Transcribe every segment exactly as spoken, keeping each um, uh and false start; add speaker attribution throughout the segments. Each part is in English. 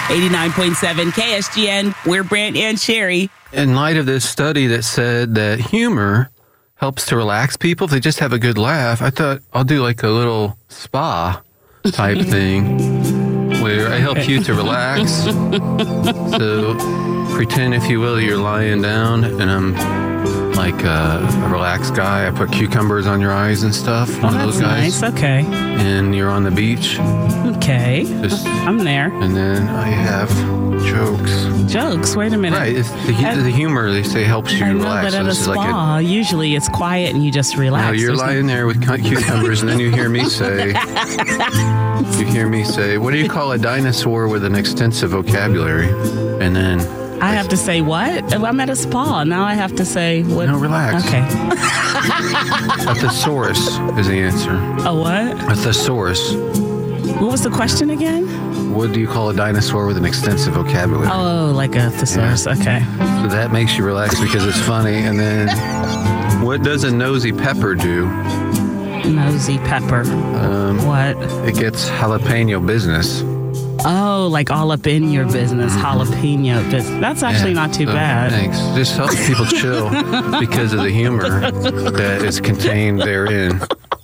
Speaker 1: eighty-nine point seven K S G N, we're Brant and Sherry.
Speaker 2: In light of this study that said that humor helps to relax people if they just have a good laugh, I thought I'll do like a little spa type thing where I help you to relax. So pretend, if you will, you're lying down and I'm like a, a relaxed guy. I put cucumbers on your eyes and stuff.
Speaker 1: Oh,
Speaker 2: one of those guys.
Speaker 1: Nice. Okay.
Speaker 2: And you're on the beach.
Speaker 1: Okay.
Speaker 2: Just,
Speaker 1: I'm there.
Speaker 2: And then I have jokes.
Speaker 1: Jokes? Wait a minute.
Speaker 2: Right. It's the, at, the humor, they say, helps you
Speaker 1: I know,
Speaker 2: relax.
Speaker 1: but at
Speaker 2: so
Speaker 1: a spa,
Speaker 2: like a,
Speaker 1: usually it's quiet and you just relax.
Speaker 2: No, you're
Speaker 1: There's
Speaker 2: lying
Speaker 1: no...
Speaker 2: there with cucumbers, and then you hear me say, you hear me say, what do you call a dinosaur with an extensive vocabulary? And then
Speaker 1: I have to say what? I'm at a spa. Now I have to say what?
Speaker 2: No, relax.
Speaker 1: Okay.
Speaker 2: A thesaurus is the answer.
Speaker 1: A what?
Speaker 2: A thesaurus.
Speaker 1: What was the question again?
Speaker 2: What do you call a dinosaur with an extensive vocabulary?
Speaker 1: Oh, like a thesaurus. Yeah. Okay.
Speaker 2: So that makes you relax because it's funny. And then, what does a nosy pepper do?
Speaker 1: Nosy pepper. Um, what?
Speaker 2: It gets jalapeno business.
Speaker 1: Oh, like all up in your business, jalapeno business. That's actually yeah, not too
Speaker 2: so,
Speaker 1: bad.
Speaker 2: Thanks. Just helps people chill because of the humor that is contained therein.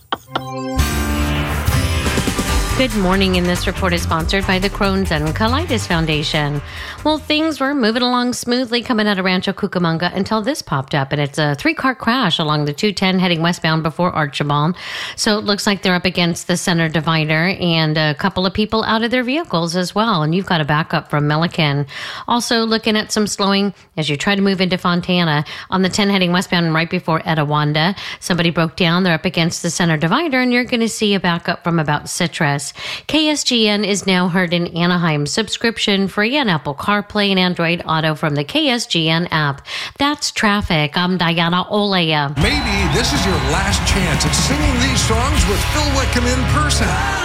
Speaker 3: Good morning, and this report is sponsored by the Crohn's and Colitis Foundation. Well, things were moving along smoothly coming out of Rancho Cucamonga until this popped up, and it's a three-car crash along the two ten heading westbound before Archibald. So it looks like they're up against the center divider, and a couple of people out of their vehicles as well, and you've got a backup from Milliken. Also looking at some slowing as you try to move into Fontana on the ten heading westbound right before Etowanda. Somebody broke down. They're up against the center divider, and you're going to see a backup from about Citrus. K S G N is now heard in Anaheim, subscription free on Apple CarPlay and Android Auto from the K S G N app. That's traffic. I'm Diana Olea.
Speaker 4: Maybe this is your last chance at singing these songs with Phil Wickham in person.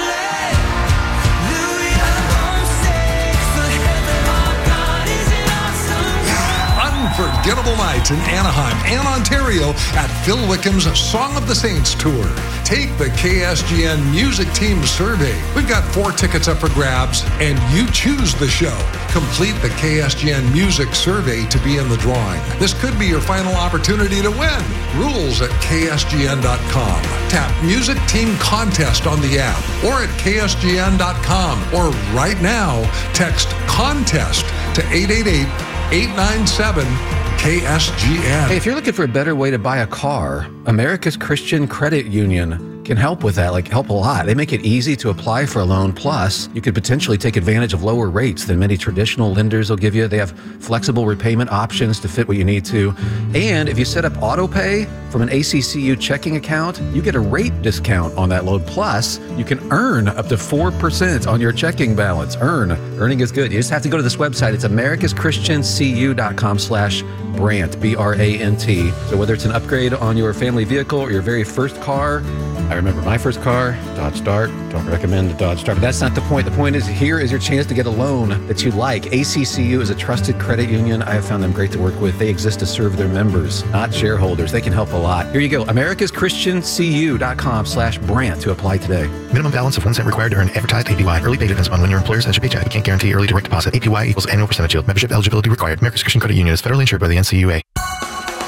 Speaker 4: Unforgettable nights in Anaheim and Ontario at Phil Wickham's Song of the Saints Tour. Take the K S G N Music Team Survey. We've got four tickets up for grabs, and you choose the show. Complete the K S G N Music Survey to be in the drawing. This could be your final opportunity to win. Rules at K S G N dot com. Tap Music Team Contest on the app or at K S G N dot com. Or right now, text CONTEST to eight eight eight, eight nine seven, K S G N.
Speaker 2: Hey, if you're looking for a better way to buy a car, America's Christian Credit Union can help with that, like help a lot. They make it easy to apply for a loan. Plus, you could potentially take advantage of lower rates than many traditional lenders will give you. They have flexible repayment options to fit what you need to. And if you set up auto pay from an A C C U checking account, you get a rate discount on that loan. Plus, you can earn up to four percent on your checking balance. Earn. Earning is good. You just have to go to this website. It's americas christian c u dot com slash Brant, B R A N T. So whether it's an upgrade on your family vehicle or your very first car, I remember my first car, Dodge Dart. Don't recommend the Dodge Dart. But that's not the point. The point is, here is your chance to get a loan that you like. A C C U is a trusted credit union. I have found them great to work with. They exist to serve their members, not shareholders. They can help a lot. Here you go. americas christian c u dot com slash Brant to apply today.
Speaker 5: Minimum balance of one cent required to earn advertised A P Y. Early pay depends upon when your employer sends your paycheck. We can't guarantee early direct deposit. A P Y equals annual percentage yield. Membership eligibility required. America's Christian Credit Union is federally insured by the N C U A.